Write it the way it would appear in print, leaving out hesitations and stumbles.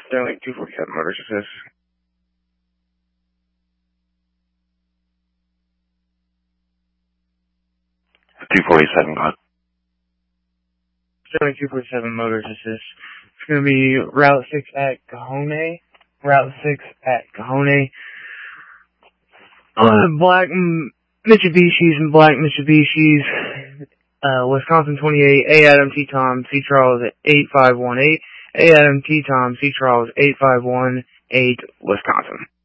Sterling 247 Motors Assist. 247, go ahead. Sterling 247 Motors Assist. It's going to be Route 6 at Cajon. Route 6 at Cajon. Black Mitsubishis and black Mitsubishis. Wisconsin 28, A Adam T Tom, C Charles 8518. A Adam T Tom, C Charles 8518, Wisconsin.